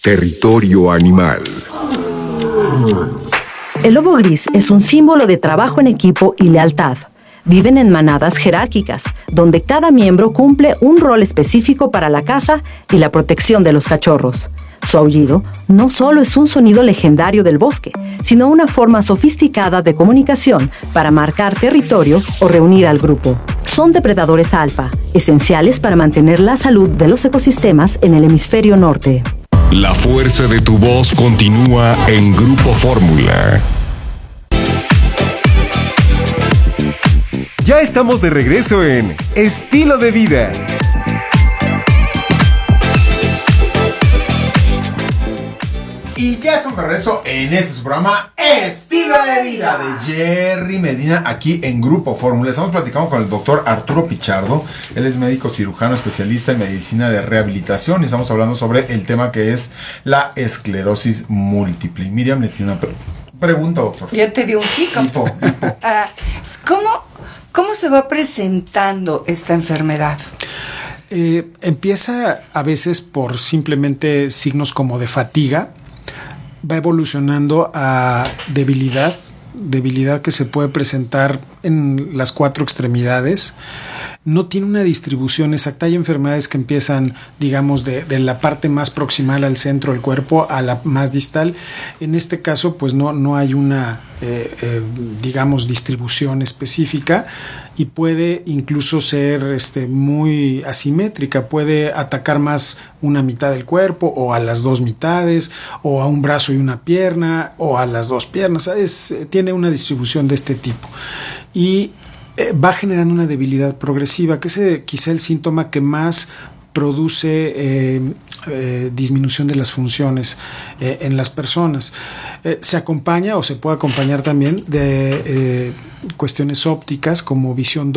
Territorio animal. El lobo gris es un símbolo de trabajo en equipo y lealtad. Viven en manadas jerárquicas, donde cada miembro cumple un rol específico para la caza y la protección de los cachorros. Su aullido no solo es un sonido legendario del bosque, sino una forma sofisticada de comunicación para marcar territorio o reunir al grupo. Son depredadores alfa, esenciales para mantener la salud de los ecosistemas en el hemisferio norte. La fuerza de tu voz continúa en Grupo Fórmula. Ya estamos de regreso en Estilo de Vida. Y ya estamos de regreso en este su programa Estilo de Vida de Jerry Medina aquí en Grupo Fórmula. Estamos platicando con el doctor Arturo Pichardo. Él es médico cirujano especialista en medicina de rehabilitación y estamos hablando sobre el tema que es la esclerosis múltiple. Miriam le tiene una pregunta, doctor. Ya te dio un hipo. ¿Cómo se va presentando esta enfermedad? Empieza a veces por simplemente signos como de fatiga, va evolucionando a debilidad que se puede presentar en las 4 extremidades. No tiene una distribución exacta. Hay enfermedades que empiezan, digamos, de la parte más proximal al centro del cuerpo a la más distal. En este caso, pues no hay una, digamos, distribución específica y puede incluso ser muy asimétrica. Puede atacar más una mitad del cuerpo o a las 2 mitades o a un brazo y una pierna o a las 2 piernas. Tiene una distribución de este tipo. Y va generando una debilidad progresiva, que es quizá el síntoma que más produce disminución de las funciones en las personas. Se acompaña o se puede acompañar también de cuestiones ópticas como visión